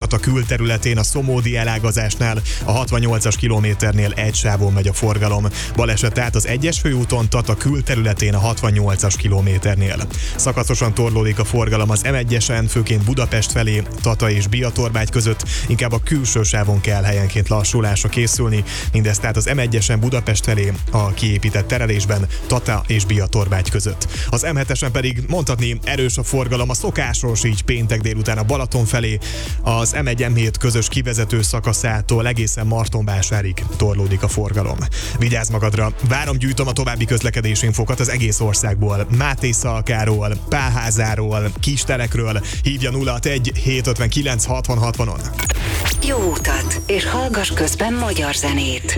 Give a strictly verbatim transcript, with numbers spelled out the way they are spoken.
Tata külterületén a Szomódi elágazásnál, a hatvannyolcas kilométernél egy sávon megy a forgalom. Baleset tehát az egyes főúton Tata külterületén a hatvannyolcas kilométernél. Szakaszosan torlódik a forgalom az em egyesen, főként Budapest felé, Tata és Biatorbágy között, inkább a külső sávon kell helyenként lassulásra készülni, mindez tehát az em egyesen Budapest felé, a kiépített terelésben Tata és Biatorbágy között. Az em hetesen pedig mondhatni erős a forgalom a szokásos, így péntek délután a Balaton felé, az em egy em hét közös kivezető szakaszától egészen Martonvásárig torlódik a forgalom. Vigyázz magadra, várom gyűjtöm a további közlekedési infokat az egész országból, Máté Szalkáról, Pálházáról, Kisterekről, hívja nulla hatvanegy hétszázötvenkilenc hatvan hatvanon. Jó utat, és hallgass közben magyar zenét.